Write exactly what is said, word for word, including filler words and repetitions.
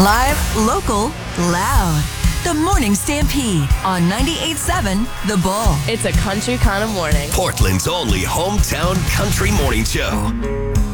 Live, local, loud. The Morning Stampede on ninety-eight point seven The Bull. It's a country kind of morning. Portland's only hometown country morning show.